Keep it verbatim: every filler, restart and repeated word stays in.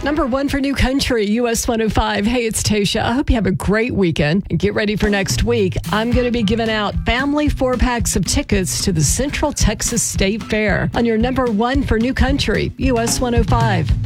Number one for New Country, U S one oh five. Hey, it's Tasha. I hope you have a great weekend and get ready for next week. I'm going to be giving out family four packs of tickets to the Central Texas State Fair on your number one for New Country, U S one oh five.